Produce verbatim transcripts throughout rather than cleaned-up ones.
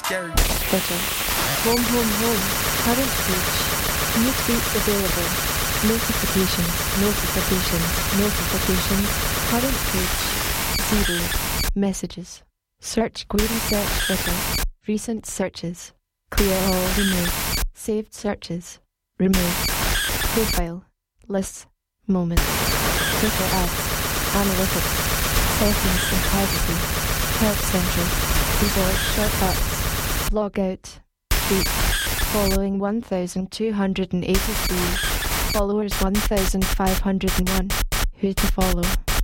scary. Twitter. Home, home, home. Current page. New tweets available. Notifications, notifications, notifications. Current page. Zero. Messages. Search query search Twitter. Recent searches. Clear all. Remove. Saved searches. Remove. Profile. Lists. Moments. Twitter ads. Analytics. Settings and privacy. Help center. Keyboard shortcuts. Log out. Tweets. Following one thousand two hundred eighty-three. Followers one thousand five hundred one. Who to follow.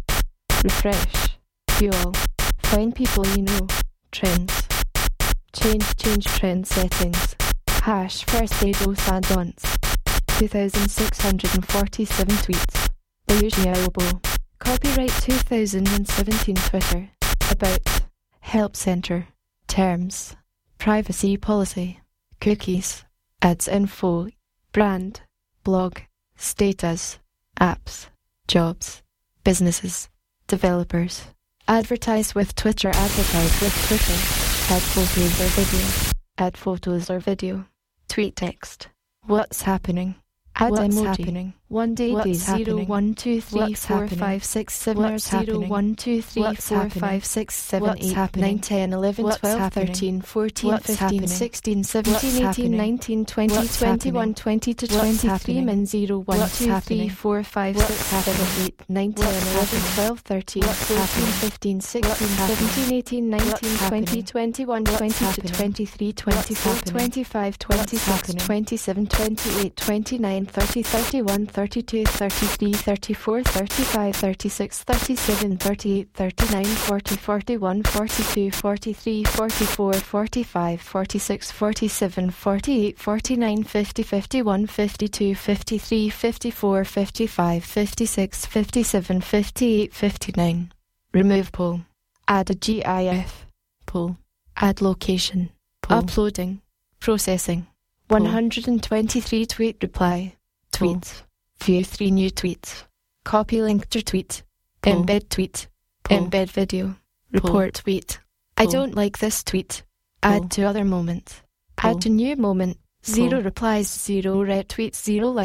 Refresh. View all. Find people you know. Trends. Change change trend settings. Hash first day dos add-ons. two thousand six hundred forty-seven tweets. Usual. Copyright two thousand seventeen Twitter. About. Help Center. Terms. Privacy policy. Cookies. Ads info. Brand. Blog. Status. Apps. Jobs. Businesses. Developers. Advertise with Twitter. Advertise with Twitter. Add photos or video. Add photos or video. Tweet text. What's happening? Add What's emoji. happening? One day What's day zero happening? one two three What's four happening? five six seven What's zero happening? one two three What's four happening? five six seven What's eight happening? nine ten eleven What's twelve happening? thirteen fourteen What's fifteen happening? sixteen What's seventeen eighteen happening? nineteen twenty What's twenty-one happening? twenty to What's twenty-three happening? min zero one What's two three happening? four five What's six happening? seven eight nine ten What's eleven happening? twelve thirteen What's fourteen happening? fifteen sixteen What's happening? seventeen eighteen nineteen What's twenty happening? twenty-one What's twenty to happening? twenty-three twenty-four happening? twenty-five What's twenty-six happening? twenty-seven twenty-eight twenty-nine thirty thirty-one thirty-two thirty-three thirty-four thirty-five thirty-six thirty-seven thirty-eight thirty-nine forty forty-one forty-two forty-three forty-four forty-five forty-six forty-seven forty-eight forty-nine fifty fifty-one fifty-two fifty-three fifty-four fifty-five fifty-six fifty-seven fifty-eight fifty-nine. Remove poll. Add a GIF. Poll. Add location. Poll. Uploading. Processing. Poll. one hundred twenty-three tweet reply. Poll. Tweets. View three new tweets. Copy link to tweet. Poll. Embed tweet. Poll. Embed video. Poll. Report tweet. I Poll. don't like this tweet. Poll. Add to other moment. Poll. Add to new moment. Poll. Zero replies, zero retweets, zero likes.